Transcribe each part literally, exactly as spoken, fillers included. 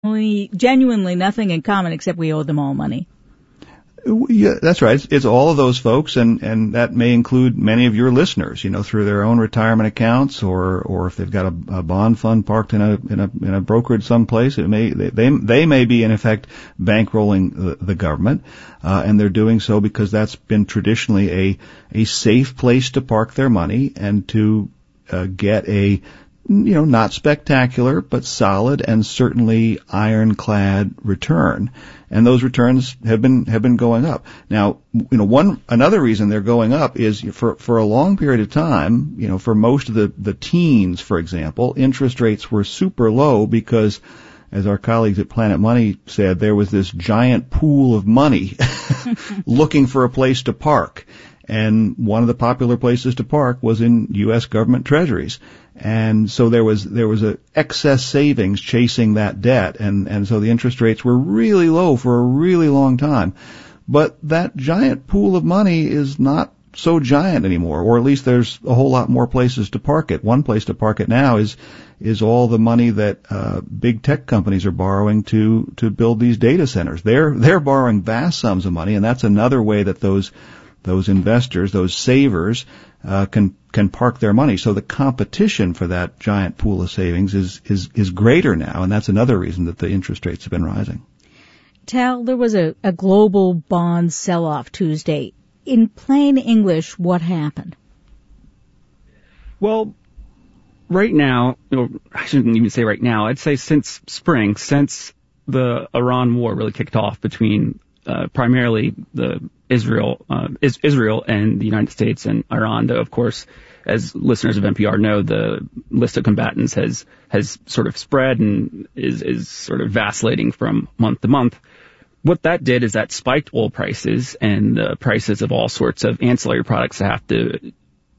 genuinely nothing in common except we owe them all money. Yeah, that's right. It's, it's all of those folks, and, and that may include many of your listeners, you know, through their own retirement accounts, or, or if they've got a, a bond fund parked in a, in a, in a brokerage someplace, it may, they, they, they may be in effect bankrolling the, the government, uh, and they're doing so because that's been traditionally a, a safe place to park their money and to, uh, get a, you know, not spectacular, but solid and certainly ironclad return. And those returns have been, have been going up. Now, you know, one, another reason they're going up is for, for a long period of time, you know, for most of the, the teens, for example, interest rates were super low because, as our colleagues at Planet Money said, there was this giant pool of money looking for a place to park. And one of the popular places to park was in U S government treasuries. And so there was, there was a excess savings chasing that debt. And, and so the interest rates were really low for a really long time. But that giant pool of money is not so giant anymore, or at least there's a whole lot more places to park it. One place to park it now is, is all the money that, uh, big tech companies are borrowing to, to build these data centers. They're, they're borrowing vast sums of money, and that's another way that those, those investors, those savers, uh, can, can park their money. So the competition for that giant pool of savings is, is, is greater now, and that's another reason that the interest rates have been rising. Tal, there was a, a global bond sell-off Tuesday. In plain English, what happened? Well, right now, you know, I shouldn't even say right now, I'd say since spring, since the Iran war really kicked off between uh, primarily the Israel, uh, is Israel and the United States and Iran, though, of course, as listeners of N P R know, the list of combatants has, has sort of spread and is, is sort of vacillating from month to month. What that did is that spiked oil prices and the prices of all sorts of ancillary products that have to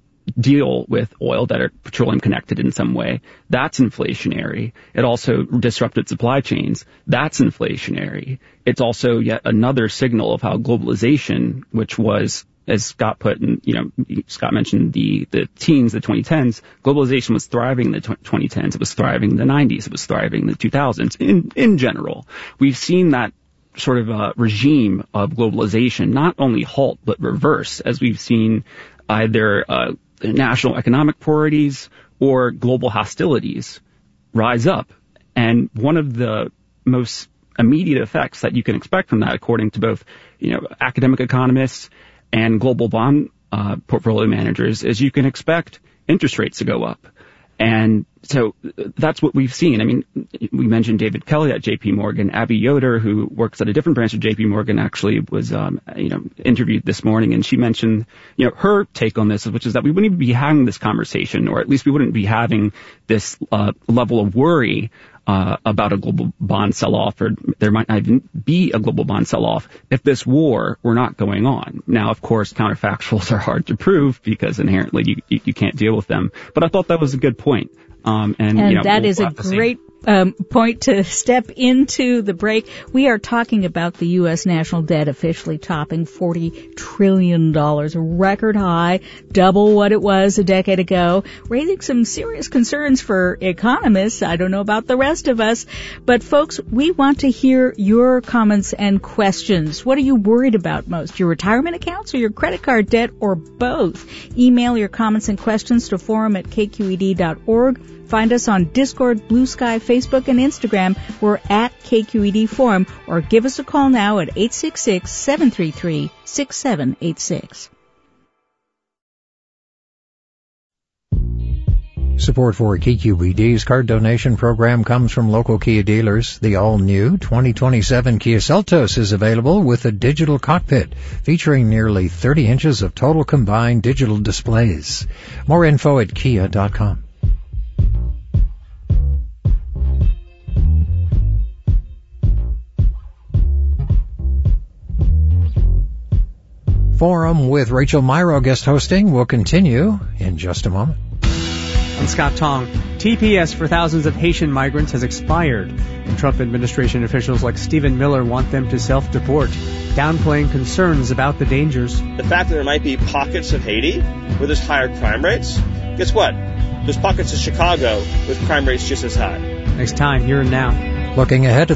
deal with oil that are petroleum connected in some way. That's inflationary. It also disrupted supply chains. That's inflationary. It's also yet another signal of how globalization, which was, as Scott put in, you know, Scott mentioned the, the teens, the twenty tens, globalization was thriving in the twenty tens. It was thriving in the nineties. It was thriving in the two thousands. In, in general, we've seen that sort of a regime of globalization not only halt, but reverse, as we've seen either, uh, national economic priorities or global hostilities rise up. And one of the most immediate effects that you can expect from that, according to both, you know, academic economists and global bond uh, portfolio managers, is you can expect interest rates to go up. And so that's what we've seen. I mean, we mentioned David Kelly at J P Morgan. Abby Yoder, who works at a different branch of J P Morgan, actually was, um, you know, interviewed this morning, and she mentioned, you know, her take on this, which is that we wouldn't even be having this conversation, or at least we wouldn't be having this uh, level of worry uh, about a global bond sell-off, or there might not even be a global bond sell-off if this war were not going on. Now, of course, counterfactuals are hard to prove because inherently you, you, you can't deal with them. But I thought that was a good point. Um, and, and you know, that we'll is a great um, point to step into the break. We are talking about the U S national debt officially topping forty trillion dollars, a record high, double what it was a decade ago, raising some serious concerns for economists. I don't know about the rest of us, but folks, we want to hear your comments and questions. What are you worried about most? Your retirement accounts or your credit card debt, or both? Email your comments and questions to forum at k q e d dot org. Find us on Discord, Blue Sky, Facebook, and Instagram. We're at K Q E D Forum, or give us a call now at eight six six, seven three three, six seven eight six. Support for K Q E D's card donation program comes from local Kia dealers. The all-new twenty twenty-seven Kia Seltos is available with a digital cockpit featuring nearly thirty inches of total combined digital displays. More info at kia dot com. Forum with Rachel Myrow guest hosting will continue in just a moment. I'm Scott Tong. T P S for thousands of Haitian migrants has expired, and Trump administration officials like Stephen Miller want them to self-deport, downplaying concerns about the dangers. The fact that there might be pockets of Haiti where there's higher crime rates, guess what? There's pockets of Chicago with crime rates just as high. Next time, here and now. Looking ahead to